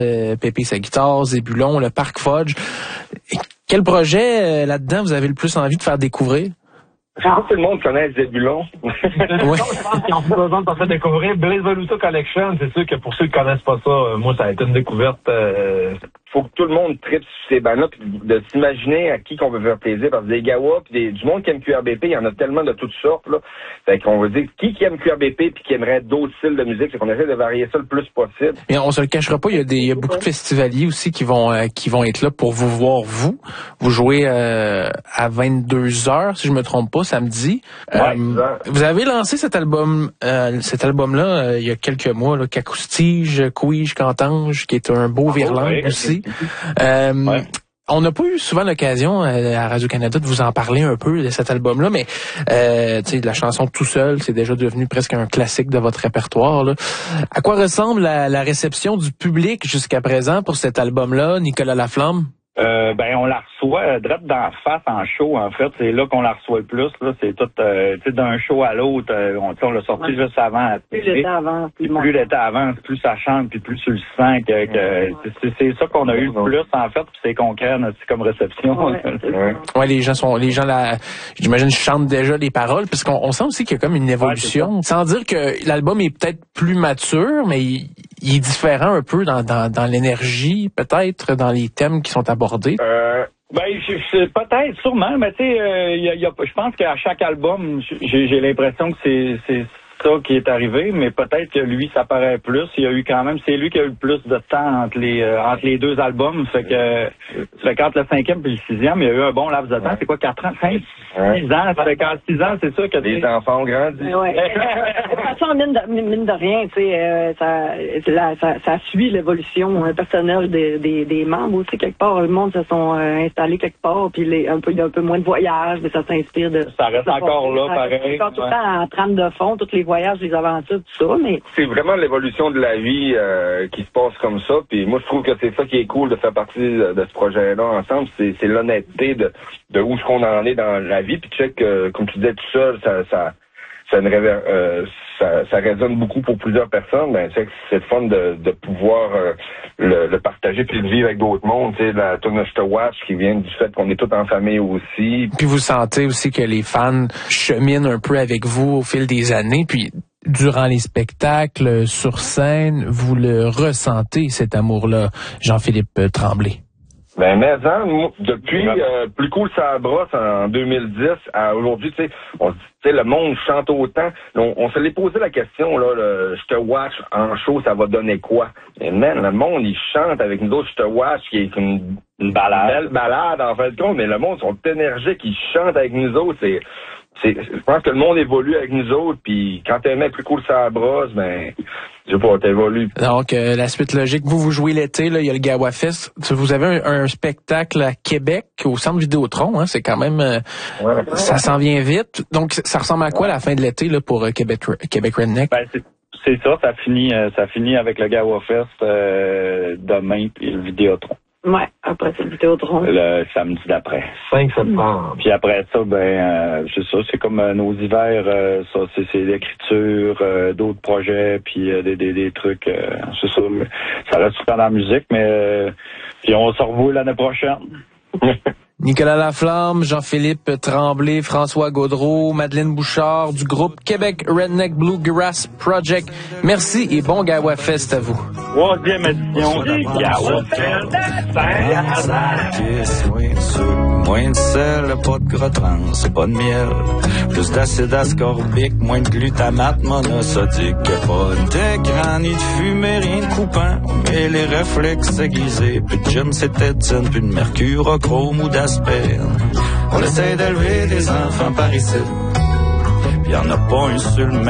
Pépé sa guitare, Zébulon, le Parc Fudge. Quel projet là-dedans vous avez le plus envie de faire découvrir? Je pense que tout le monde connaît Zébulon. Oui. Je pense qu'ils ont besoin de te faire découvrir Blaze Valuta Collection. C'est sûr que pour ceux qui connaissent pas ça, moi, ça a été une découverte. Faut que tout le monde tripe sur ces bandes-là, puis de s'imaginer à qui qu'on veut faire plaisir. Parce que des gawas, puis du monde qui aime QRBP, il y en a tellement de toutes sortes, là. Fait qu'on veut dire qui aime QRBP puis qui aimerait d'autres styles de musique, c'est qu'on essaie de varier ça le plus possible. Et on se le cachera pas, il y a beaucoup de festivaliers aussi qui vont être là pour vous voir vous. Vous jouez à 22h, si je me trompe pas, samedi. Ouais, vous avez lancé cet album-là il y a quelques mois, là, Cacoustige, Couige, Cantange, qui est un beau virlang aussi. Ouais. On n'a pas eu souvent l'occasion à Radio-Canada de vous en parler un peu de cet album-là, mais la chanson Tout seul, c'est déjà devenu presque un classique de votre répertoire, là. À quoi ressemble la réception du public jusqu'à présent pour cet album-là, Nicolas Laflamme? On la reçoit direct d'en face en show, en fait. C'est là qu'on la reçoit le plus, là. C'est tout, d'un show à l'autre. On l'a sorti juste avant. Plus l'été avant. Plus l'été avant, plus ça chante, puis plus tu le sens c'est ça qu'on a eu le plus, en fait, puis c'est concret, c'est comme réception. Ouais, les gens là, j'imagine, chantent déjà les paroles, parce qu'on sent aussi qu'il y a comme une évolution. Sans dire que l'album est peut-être plus mature, mais il est différent un peu dans l'énergie, peut-être, dans les thèmes qui sont abordés. Peut-être, sûrement, mais tu sais, je pense qu'à chaque album, j'ai l'impression que c'est ça qui est arrivé, mais peut-être que lui, ça paraît plus. Il y a eu quand même, c'est lui qui a eu le plus de temps entre les deux albums. Fait que entre le 5e et le 6e, il y a eu un bon laps de temps. C'est quoi, 4 ans, 5, 6 ans? Ça fait qu'en 6 ans, c'est sûr que les enfants ont grandi. Ouais. De toute façon, mine de rien, tu sais, ça suit l'évolution personnelle des membres aussi. Quelque part, le monde se sont installés quelque part, puis il y a un peu moins de voyages, mais ça s'inspire de... Ça reste encore là, pareil. Encore tout le temps en trame de fond, toutes les voyages, les aventures, tout ça, mais... C'est vraiment l'évolution de la vie qui se passe comme ça, puis moi, je trouve que c'est ça qui est cool de faire partie de ce projet-là ensemble, c'est l'honnêteté de où est-ce qu'on en est dans la vie, puis tu sais que, comme tu disais, tout seul, ça résonne beaucoup pour plusieurs personnes, ben c'est le fun de pouvoir le partager puis de vivre avec d'autres mondes, tu sais, la tune Je te watch qui vient du fait qu'on est tous en famille aussi. Puis vous sentez aussi que les fans cheminent un peu avec vous au fil des années, puis durant les spectacles, sur scène, vous le ressentez, cet amour-là, Jean-Philippe Tremblay. Ben, mais depuis Plus cool ça brosse en 2010 à aujourd'hui, tu sais, le monde chante autant. On se l'est posé la question, là, Je te watch en show, ça va donner quoi? Et man, le monde, il chante avec nous autres, Je te watch, qui est une belle balade, en fait, mais le monde, ils sont énergiques, ils chantent avec nous autres, je pense que le monde évolue avec nous autres, puis quand t'aimais Plus cool ça brosse, ben, je sais pas, t'évolues. Donc, la suite logique, vous jouez l'été, là, il y a le Gawa Fest. Vous avez un spectacle à Québec, au Centre Vidéotron, hein, c'est quand même, ça s'en vient vite. Donc, ça ressemble à quoi la fin de l'été, là, pour Québec Redneck? Ben, c'est ça, ça finit avec le Gawa Fest, demain, puis le Vidéotron. Ouais, après c'est le Vidéotron. Le samedi d'après. 5 septembre. Puis après ça, c'est ça, c'est comme nos hivers, ça, c'est l'écriture, d'autres projets, puis des trucs, c'est ça. Ça reste tout dans la musique, mais puis on se revoit l'année prochaine. Nicolas Laflamme, Jean-Philippe Tremblay, François Gaudreau, Madeleine Bouchard du groupe Québec Redneck Bluegrass Project. Merci et bon Gawa Fest à vous. 3e édition du Gawa Fest. Moins de sel, pas de gras trans, pas de miel. Plus d'acide ascorbique, moins de glutamate monosodique. Pas d'écran, ni de fumée, rien de coupant. Mais les réflexes aiguisés. Plus de gym, cététine, plus de mercure, chrome ou d'aspirine. On essaie d'élever des enfants par ici. Y'en a pas un seul